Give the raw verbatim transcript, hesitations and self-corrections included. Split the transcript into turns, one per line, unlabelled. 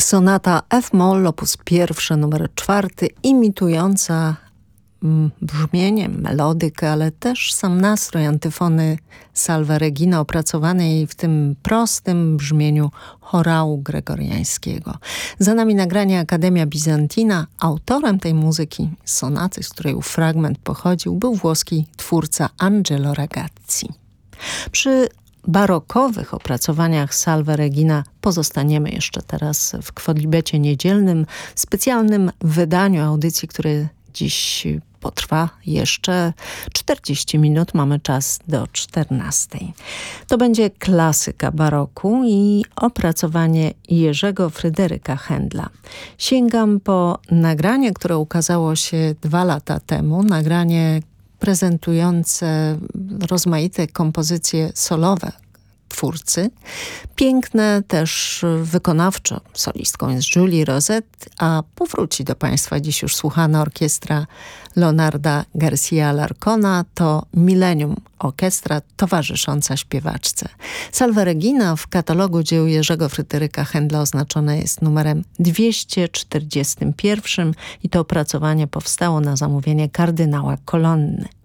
Sonata F-moll, opus pierwszy, numer czwarty, imitująca mm, brzmienie, melodykę, ale też sam nastrój antyfony Salve Regina, opracowanej w tym prostym brzmieniu chorału gregoriańskiego. Za nami nagranie Akademia Bizantina. Autorem tej muzyki, sonaty, z której fragment pochodził, był włoski twórca Angelo Ragazzi. Przy barokowych opracowaniach Salve Regina pozostaniemy jeszcze teraz w Kwodlibecie Niedzielnym, specjalnym wydaniu audycji, które dziś potrwa jeszcze czterdzieści minut. Mamy czas do czternastej. To będzie klasyka baroku i opracowanie Jerzego Fryderyka Händla. Sięgam po nagranie, które ukazało się dwa lata temu. Nagranie prezentujące rozmaite kompozycje solowe twórcy. Piękne też wykonawczo. Solistką jest Julie Rosette, a powróci do Państwa dziś już słuchana orkiestra Leonarda Garcia Larcona. To Millennium Orkiestra towarzysząca śpiewaczce. Salve Regina w katalogu dzieł Jerzego Fryderyka Händla oznaczone jest numerem dwieście czterdziestym pierwszym i to opracowanie powstało na zamówienie kardynała Colonny.